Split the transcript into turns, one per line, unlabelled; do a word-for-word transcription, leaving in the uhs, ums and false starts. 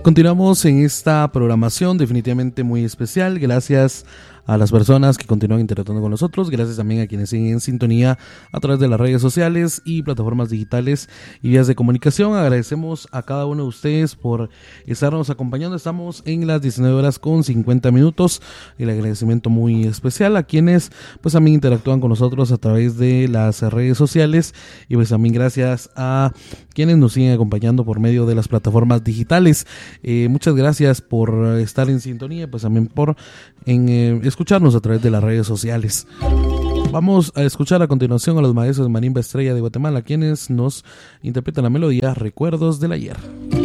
Continuamos en esta programación definitivamente muy especial. Gracias a las personas que continúan interactuando con nosotros, gracias también a quienes siguen en sintonía a través de las redes sociales y plataformas digitales y vías de comunicación. Agradecemos a cada uno de ustedes por estarnos acompañando. Estamos en las diecinueve horas con cincuenta minutos. El agradecimiento muy especial a quienes pues también interactúan con nosotros a través de las redes sociales, y pues también gracias a quienes nos siguen acompañando por medio de las plataformas digitales. Eh, muchas gracias por estar en sintonía, pues también por en, eh, escucharnos a través de las redes sociales. Vamos a escuchar a continuación a los maestros de Marimba Estrella de Guatemala, quienes nos interpretan la melodía Recuerdos del Ayer.